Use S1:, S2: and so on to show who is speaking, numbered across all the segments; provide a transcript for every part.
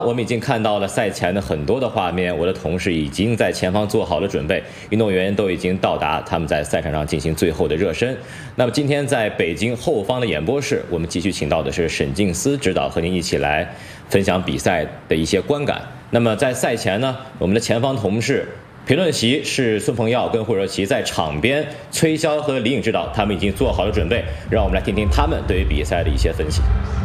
S1: 我们已经看到了赛前的很多的画面，我的同事已经在前方做好了准备，运动员都已经到达，他们在赛场上进行最后的热身。那么今天在北京后方的演播室，我们继续请到的是沈静思指导，和您一起来分享比赛的一些观感。那么在赛前呢，我们的前方同事评论席是孙鹏耀跟惠若琪，在场边崔潇和李颖指导，他们已经做好了准备，让我们来听听他们对于比赛的一些分析。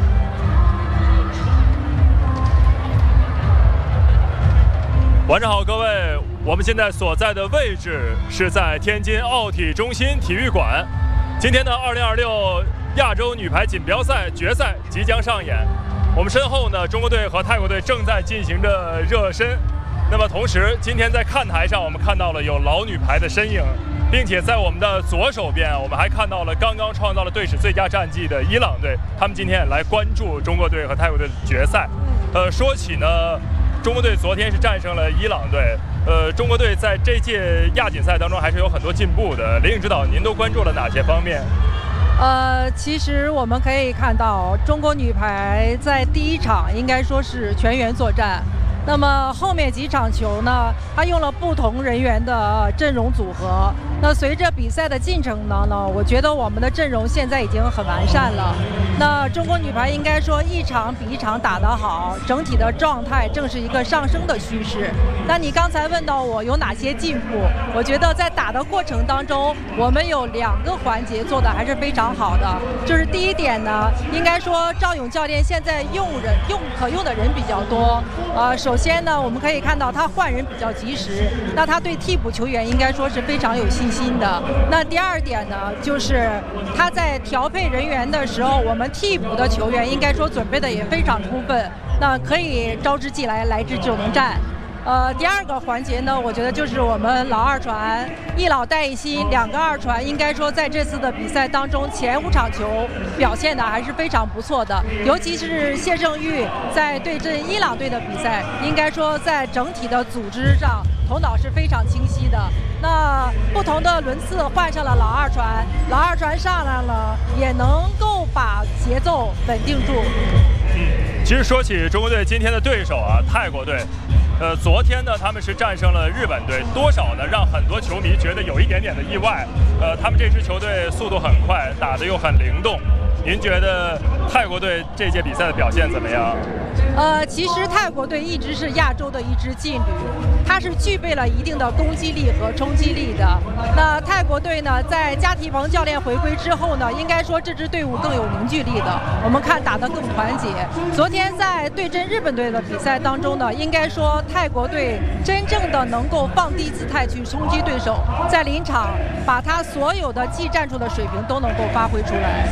S2: 晚上好，各位，我们现在所在的位置是在天津奥体中心体育馆。今天的2026亚洲女排锦标赛决赛即将上演。我们身后呢，中国队和泰国队正在进行着热身。那么同时，今天在看台上我们看到了有老女排的身影，并且在我们的左手边，我们还看到了刚刚创造了队史最佳战绩的伊朗队，他们今天也来关注中国队和泰国队的决赛。说起呢，中国队昨天是战胜了伊朗队，中国队在这届亚锦赛当中还是有很多进步的。李颖指导，您都关注了哪些方面？
S3: 其实我们可以看到，中国女排在第一场应该说是全员作战。那么后面几场球呢，他用了不同人员的阵容组合。那随着比赛的进程呢，我觉得我们的阵容现在已经很完善了。那中国女排应该说一场比一场打得好，整体的状态正是一个上升的趋势。那你刚才问到我有哪些进步，我觉得在打的过程当中，我们有2个环节做的还是非常好的。就是第一点呢，应该说赵勇教练现在可用的人比较多。首先呢，我们可以看到他换人比较及时，那他对替补球员应该说是非常有信心的。那第二点呢，就是他在调配人员的时候，我们替补的球员应该说准备的也非常充分，那可以招之即来，来之就能战。第2个环节呢，我觉得就是我们老二传一老带一新2个二传，应该说在这次的比赛当中，前5场球表现的还是非常不错的，尤其是谢胜玉在对阵伊朗队的比赛，应该说在整体的组织上头脑是非常清晰的。那不同的轮次换上了老二传，老二传上来了，也能够把节奏稳定住。
S2: 其实说起中国队今天的对手啊，泰国队。昨天呢，他们是战胜了日本队，多少呢让很多球迷觉得有一点点的意外。他们这支球队速度很快，打得又很灵动。您觉得泰国队这届比赛的表现怎么样？
S3: 其实泰国队一直是亚洲的一支劲旅，它是具备了一定的攻击力和冲击力的。那泰国队呢，在加提蓬教练回归之后呢，应该说这支队伍更有凝聚力的，我们看打得更团结。昨天在对阵日本队的比赛当中呢，应该说泰国队真正的能够放低姿态去冲击对手，在临场把他所有的技战术的水平都能够发挥出来。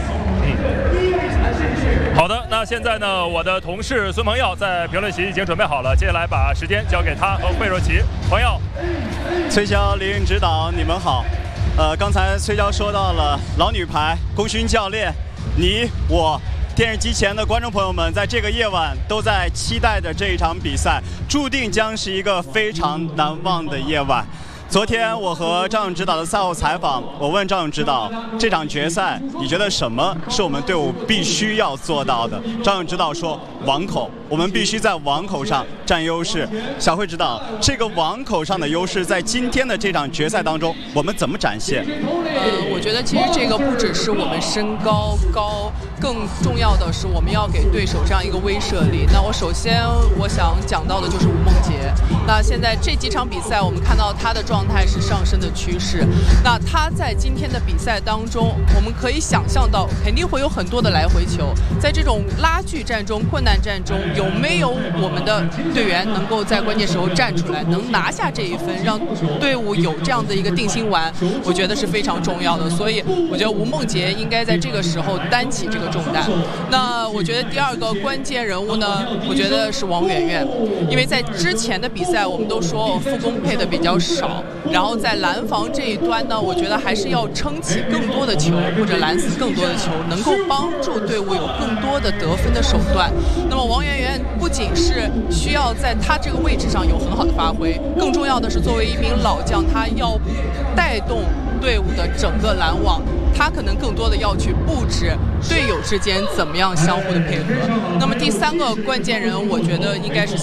S2: 好的，那现在呢，我的同事孙鹏耀在评论席已经准备好了，接下来把时间交给他和惠若琪。朋友，
S4: 崔潇、李颖指导，你们好。刚才崔潇说到了老女排功勋教练，你我电视机前的观众朋友们，在这个夜晚都在期待着这一场比赛，注定将是一个非常难忘的夜晚。昨天我和张勇指导的赛后采访，我问张勇指导，这场决赛你觉得什么是我们队伍必须要做到的？张勇指导说网口，我们必须在网口上占优势。小慧指导，这个网口上的优势在今天的这场决赛当中，我们怎么展现？
S5: 我觉得其实这个不只是我们身高高，更重要的是我们要给对手这样一个威慑力。那我首先我想讲到的就是吴梦洁。那现在这几场比赛，我们看到她的状态是上升的趋势。那她在今天的比赛当中，我们可以想象到肯定会有很多的来回球。在这种拉锯战中、困难战中，有没有我们的队员能够在关键时候站出来，能拿下这一分，让队伍有这样的一个定心丸，我觉得是非常重要的。所以我觉得吴梦洁应该在这个时候担起这个重担。那我觉得第2个关键人物呢，我觉得是王媛媛，因为在之前的比赛我们都说副攻配的比较少，然后在拦防这一端呢，我觉得还是要撑起更多的球，或者拦死更多的球，能够帮助队伍有更多的得分的手段。那么王媛媛不仅是需要在她这个位置上有很好的发挥，更重要的是作为一名老将，她要带动队伍的整个拦网， 他可能更多的要去布置队友之间怎么样相互的配合。那么第3个关键人，我觉得应该是